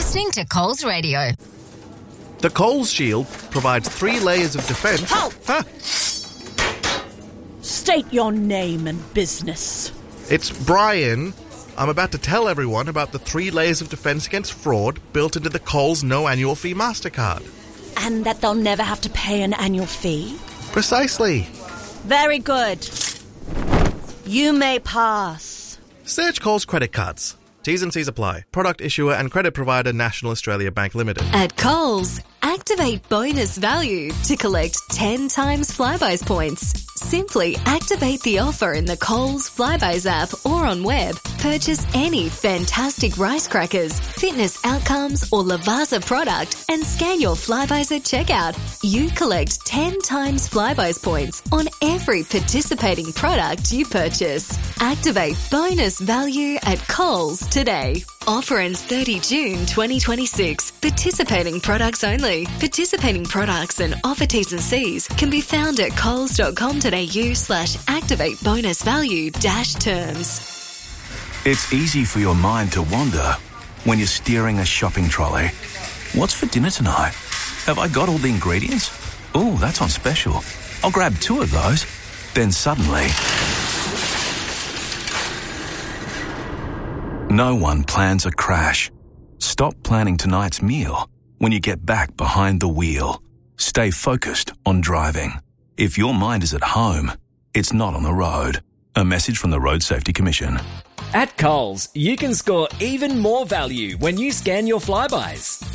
listening to Coles Radio. The Coles Shield provides 3 layers of defence. Halt! Huh? State your name and business. It's Brian. I'm about to tell everyone about the 3 layers of defence against fraud built into the Coles No Annual Fee MasterCard. And that they'll never have to pay an annual fee? Precisely. Very good. You may pass. Search Coles credit cards. T's and C's apply. Product issuer and credit provider National Australia Bank Limited. At Coles, activate bonus value to collect 10 times Flybuys points. Simply activate the offer in the Coles Flybuys app or on web. Purchase any fantastic rice crackers, fitness outcomes or Lavazza product and scan your Flybuys at checkout. You collect 10 times Flybuys points on every participating product you purchase. Activate bonus value at Coles today. Offer ends 30 June 2026. Participating products only. Participating products and offer T's and C's can be found at coles.com.au/activate bonus value -terms. It's easy for your mind to wander when you're steering a shopping trolley. What's for dinner tonight? Have I got all the ingredients? Oh, that's on special. I'll grab 2 of those. Then suddenly, no one plans a crash. Stop planning tonight's meal when you get back behind the wheel. Stay focused on driving. If your mind is at home, it's not on the road. A message from the Road Safety Commission. At Coles, you can score even more value when you scan your Flybuys.